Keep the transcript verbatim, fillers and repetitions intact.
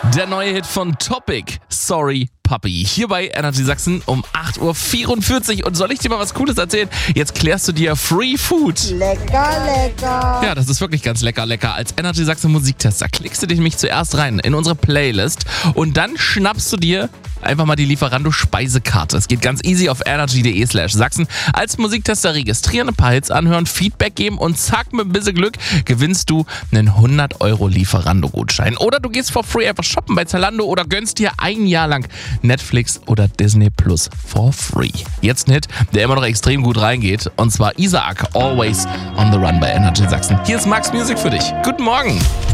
Der neue Hit von Topic, Sorry Puppy. Hier bei Energy Sachsen um acht Uhr vierundvierzig. Und soll ich dir mal was Cooles erzählen? Jetzt klärst du dir Free Food. Lecker, lecker. Ja, das ist wirklich ganz lecker, lecker. Als Energy Sachsen Musiktester klickst du dich nämlich zuerst rein in unsere Playlist und dann schnappst du dir einfach mal die Lieferando Speisekarte. Es geht ganz easy auf energy.de slash Sachsen. Als Musiktester registrieren, ein paar Hits anhören, Feedback geben und zack, mit ein bisschen Glück gewinnst du einen hundert Euro Lieferando-Gutschein. Oder du gehst for free einfach shoppen bei Zalando oder gönnst dir ein Jahr lang Netflix oder Disney Plus for free. Jetzt ein Hit, der immer noch extrem gut reingeht, und zwar Isaac, Always on the Run bei Energy Sachsen. Hier ist Max Music für dich. Guten Morgen.